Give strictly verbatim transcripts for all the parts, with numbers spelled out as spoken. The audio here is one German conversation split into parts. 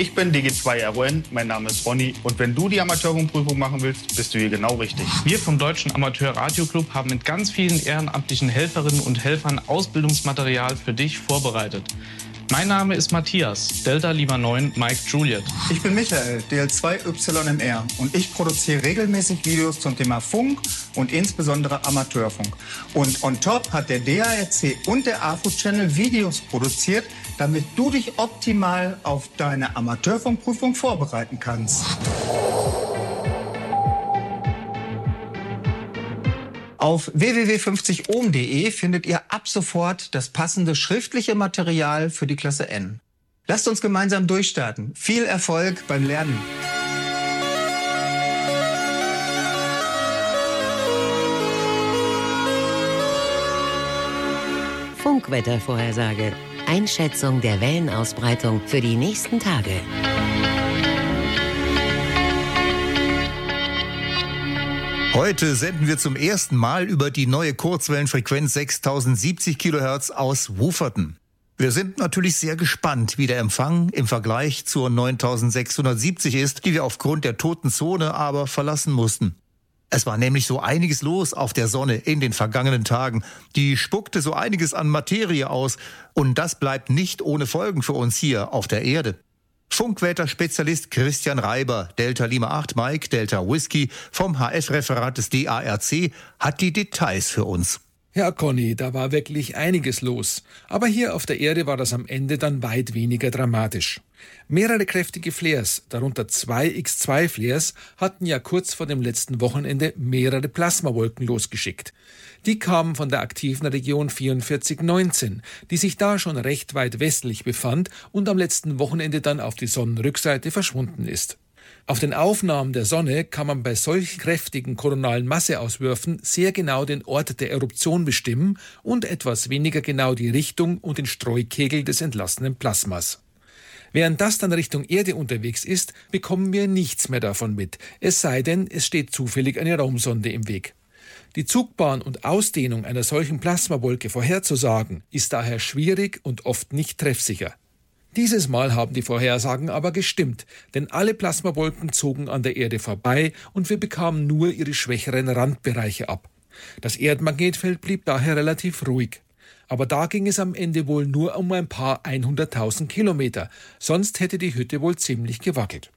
Ich bin D G zwei R O N, mein Name ist Ronny und wenn du die Amateurfunkprüfung machen willst, bist du hier genau richtig. Wir vom Deutschen Amateur-Radio-Club haben mit ganz vielen ehrenamtlichen Helferinnen und Helfern Ausbildungsmaterial für dich vorbereitet. Mein Name ist Matthias, Delta Lima neun, Mike Juliet. Ich bin Michael, D L zwei Y M R und ich produziere regelmäßig Videos zum Thema Funk und insbesondere Amateurfunk. Und on top hat der D A R C und der A F U-Channel Videos produziert, damit du dich optimal auf deine Amateurfunkprüfung vorbereiten kannst. Auf w w w punkt fünfzig ohm punkt de findet ihr ab sofort das passende schriftliche Material für die Klasse N. Lasst uns gemeinsam durchstarten. Viel Erfolg beim Lernen. Funkwettervorhersage. Einschätzung der Wellenausbreitung für die nächsten Tage. Heute senden wir zum ersten Mal über die neue Kurzwellenfrequenz sechstausendsiebzig Kilohertz aus Wuferten. Wir sind natürlich sehr gespannt, wie der Empfang im Vergleich zur neuntausendsechshundertsiebzig ist, die wir aufgrund der toten Zone aber verlassen mussten. Es war nämlich so einiges los auf der Sonne in den vergangenen Tagen. Die spuckte so einiges an Materie aus und das bleibt nicht ohne Folgen für uns hier auf der Erde. Funkwetterspezialist Christian Reiber, Delta Lima acht Mike, Delta Whisky vom H F-Referat des D A R C, hat die Details für uns. Ja, Conny, da war wirklich einiges los. Aber hier auf der Erde war das am Ende dann weit weniger dramatisch. Mehrere kräftige Flares, darunter zwei X zwei Flares, hatten ja kurz vor dem letzten Wochenende mehrere Plasmawolken losgeschickt. Die kamen von der aktiven Region vierundvierzig neunzehn, die sich da schon recht weit westlich befand und am letzten Wochenende dann auf die Sonnenrückseite verschwunden ist. Auf den Aufnahmen der Sonne kann man bei solch kräftigen koronalen Masseauswürfen sehr genau den Ort der Eruption bestimmen und etwas weniger genau die Richtung und den Streukegel des entlassenen Plasmas. Während das dann Richtung Erde unterwegs ist, bekommen wir nichts mehr davon mit, es sei denn, es steht zufällig eine Raumsonde im Weg. Die Zugbahn und Ausdehnung einer solchen Plasmawolke vorherzusagen, ist daher schwierig und oft nicht treffsicher. Dieses Mal haben die Vorhersagen aber gestimmt, denn alle Plasmawolken zogen an der Erde vorbei und wir bekamen nur ihre schwächeren Randbereiche ab. Das Erdmagnetfeld blieb daher relativ ruhig. Aber da ging es am Ende wohl nur um ein paar hunderttausend Kilometer, sonst hätte die Hütte wohl ziemlich gewackelt.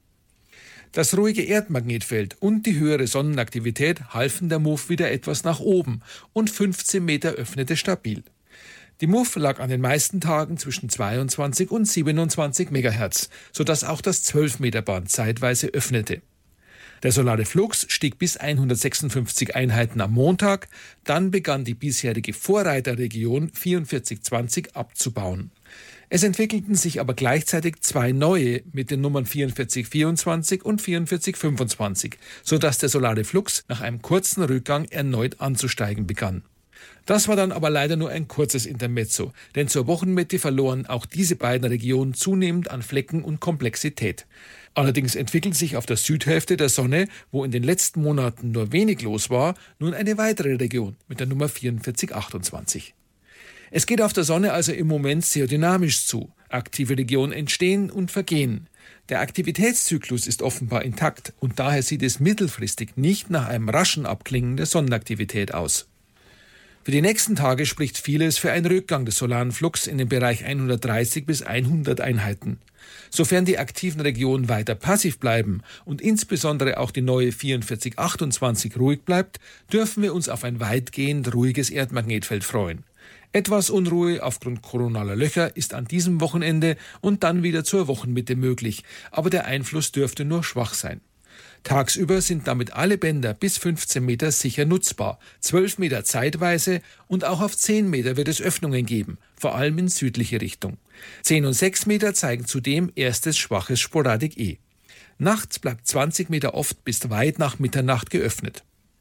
Das ruhige Erdmagnetfeld und die höhere Sonnenaktivität halfen der M U F wieder etwas nach oben und fünfzehn Meter öffnete stabil. Die M U F lag an den meisten Tagen zwischen zweiundzwanzig und siebenundzwanzig Megahertz, sodass auch das zwölf Meter Band zeitweise öffnete. Der solare Flux stieg bis hundertsechsundfünfzig Einheiten am Montag, dann begann die bisherige Vorreiterregion vierundvierzig zwanzig abzubauen. Es entwickelten sich aber gleichzeitig zwei neue mit den Nummern vierundvierzig vierundzwanzig und vierundvierzig fünfundzwanzig, sodass der solare Flux nach einem kurzen Rückgang erneut anzusteigen begann. Das war dann aber leider nur ein kurzes Intermezzo, denn zur Wochenmitte verloren auch diese beiden Regionen zunehmend an Flecken und Komplexität. Allerdings entwickelt sich auf der Südhälfte der Sonne, wo in den letzten Monaten nur wenig los war, nun eine weitere Region mit der Nummer vierundvierzig achtundzwanzig. Es geht auf der Sonne also im Moment sehr dynamisch zu. Aktive Regionen entstehen und vergehen. Der Aktivitätszyklus ist offenbar intakt und daher sieht es mittelfristig nicht nach einem raschen Abklingen der Sonnenaktivität aus. Für die nächsten Tage spricht vieles für einen Rückgang des solaren Flux in den Bereich hundertdreißig bis hundert Einheiten. Sofern die aktiven Regionen weiter passiv bleiben und insbesondere auch die neue vierundvierzig achtundzwanzig ruhig bleibt, dürfen wir uns auf ein weitgehend ruhiges Erdmagnetfeld freuen. Etwas Unruhe aufgrund koronaler Löcher ist an diesem Wochenende und dann wieder zur Wochenmitte möglich, aber der Einfluss dürfte nur schwach sein. Tagsüber sind damit alle Bänder bis fünfzehn Meter sicher nutzbar, zwölf Meter zeitweise und auch auf zehn Meter wird es Öffnungen geben, vor allem in südliche Richtung. zehn und sechs Meter zeigen zudem erstes schwaches Sporadik E. Nachts bleibt zwanzig Meter oft bis weit nach Mitternacht geöffnet.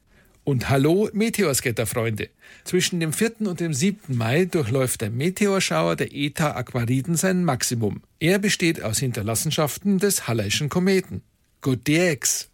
Und hallo Meteorscatter-Freunde! Zwischen dem vierten und dem siebten Mai durchläuft der Meteorschauer der Eta Aquariden sein Maximum. Er besteht aus Hinterlassenschaften des Halleischen Kometen. Good D X!